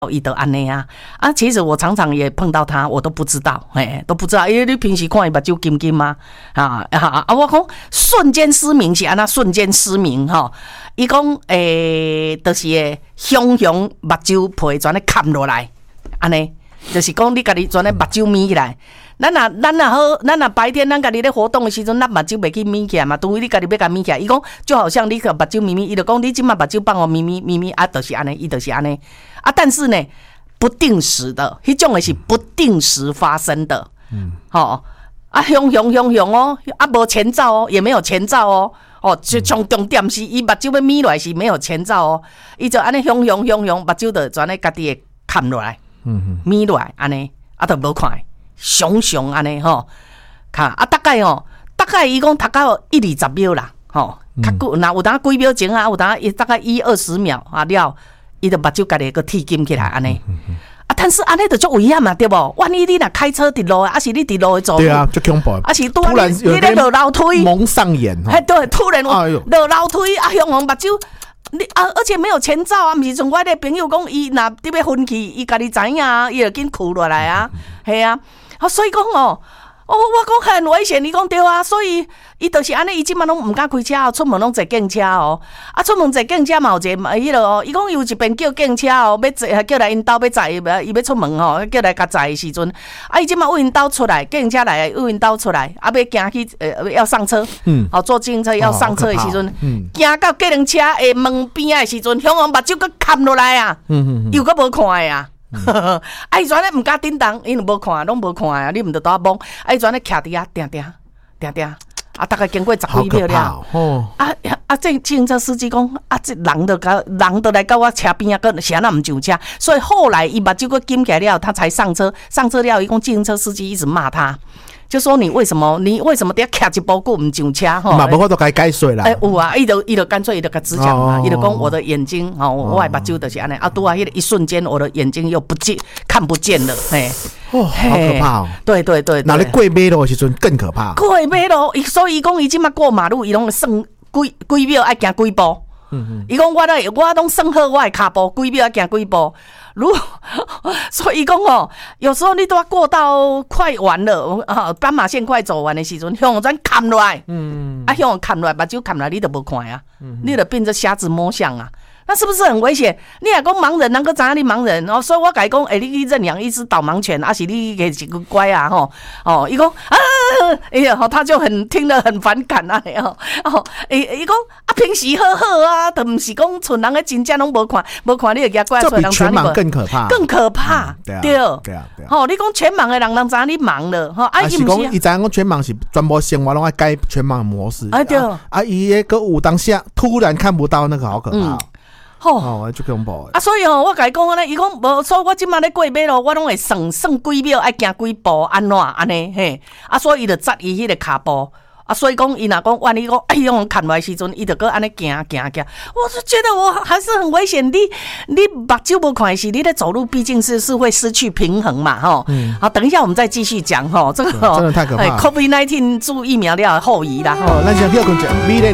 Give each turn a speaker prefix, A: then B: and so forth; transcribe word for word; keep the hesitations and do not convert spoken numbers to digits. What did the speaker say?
A: 伊就安尼啊啊！其实我常常也碰到他，我都不知道，嘿，都不知道，因为你平时看伊目睭金金吗？啊啊啊！我讲瞬间失明是安那瞬间失明吼，伊讲诶，就是诶，熊熊目睭皮全咧砍落来，安尼，就是讲你家己全咧目睭眯起来。咱若咱若好，咱若白天咱家己咧活动的时阵，咱目睭袂去眯起来嘛。除非你家己要甲眯起来，伊讲就好像你个目睭眯眯，伊就讲你即马目睭帮我眯眯眯眯啊，就是安尼，伊就是安尼啊。但是呢，不定时的，迄种的是不定时发生的，嗯，吼啊，凶凶凶凶哦，啊无前兆哦，也没有前兆哦，哦，就从重点是伊目睭要眯落来是没有前兆哦，伊就安尼凶凶凶凶，目睭就全咧家己会砍落来，嗯眯落来安尼，啊都无看。熊熊安尼吼，看啊，大概吼，大概伊讲读到一二十秒啦，吼，较久，那有当几秒钟啊，有当伊大概一二十秒啊了，伊就目睭家己个剃金起来安尼，啊，但是安尼就足危险嘛，对无？万一你若开车伫路，啊是你伫路走，
B: 对啊，足恐怖，
A: 啊是突然你咧落楼梯
B: 蒙上眼，
A: 哎对，突然落楼梯啊，凶凶目睭。你啊，而且没有前兆啊！毋是像我的朋友讲，伊若伫要分去，伊家己知影啊，伊就紧哭落来啊，系啊，啊，所以讲哦，哦，我讲很危险，你讲对啊，所以伊就是安尼，伊即满拢毋敢开车哦，出门拢坐警车哦，啊，出门坐警车嘛有一个迄落哦，伊讲有一边叫警车哦，要坐叫来因兜要载伊，伊要出门吼，叫来甲载的时阵，啊，伊即满有因兜出来，警车来有因兜出来，啊，要行去呃要上车，嗯，哦，坐自行车要上车的时阵，嗯，行到计程车的门边的时阵，向往目睭佮砍落来啊，嗯嗯，又佮无看的啊。啊！伊全咧毋敢叮当，因无看，拢无看啊！你毋着倒摸，啊！伊全咧徛伫遐，定定定定，啊！大概经过十几秒了，哦、啊啊！这自行车司机讲，啊！这人就甲人就来到我车边啊，个是安那毋上车，所以后来伊目睭个紧起来了，他才上车。上车了，伊讲自行车司机一直骂他。就说你为什么你为什么得徛一步过唔上车吼？
B: 嘛，无法度甲伊解说啦。
A: 哎、欸，有啊，伊就伊就干脆伊就甲指讲嘛，伊、哦、就讲我的眼睛哦，我的目睭就是安尼啊，拄啊，迄个一瞬间我的眼睛又不见看不见了，嘿，
B: 哦，好可怕哦！
A: 对对对，
B: 那你过马路的时阵更可怕。
A: 过马路，所以伊讲伊即马过马路，伊拢算几几秒爱行几步。嗯伊讲我咧，我拢算好我的脚步，几秒爱行几步。如所以讲哦，有时候你都要过到快完了啊，斑马线快走完的时阵，向咱砍落来，嗯，啊，向砍落来，目睭砍落来，你都无看啊，嗯、你就变成瞎子摸象啊。那是不是很危险？你也讲盲人，能够知影你盲人哦，所以我甲伊讲，哎、欸，你去认养一只导盲犬，还是你给一个乖啊？吼，哦，伊讲啊，哎呀，好，他就很听得很反感啊，哦，哦，伊伊讲啊，平时好好啊，都唔是讲村人嘅真正拢无看，无看你就惊怪出人。
B: 这比全盲更可怕，
A: 更可怕，嗯、
B: 对啊，
A: 对啊，
B: 对啊，对啊。
A: 吼、哦，你讲全盲嘅人，人知影你盲了，吼、哦，啊，
B: 伊是讲伊知影讲全盲是全部生活拢爱改全盲模式，
A: 啊对，
B: 啊，伊迄个有当下突然看不到那个好可怕。嗯
A: 吼，
B: 哦，就恐怖
A: 啊！所以吼，我甲伊讲咧，伊讲无，所以我即马咧过马路，我拢会算算几秒，爱行几步，安怎安尼嘿？啊，所以伊就扎伊迄个骹步。啊，所以讲，伊若讲，万一讲，哎呦，看来时阵，伊就搁安尼行行行，我就觉得我还是很危险。你你目睭无看是，你在走路毕竟是是会失去平衡嘛，吼。嗯。好，等一下我们再继续讲吼，这个
B: 真的太可怕了。
A: COVID 十九 注疫苗了后遗啦。
B: 哦，咱先跳滚讲，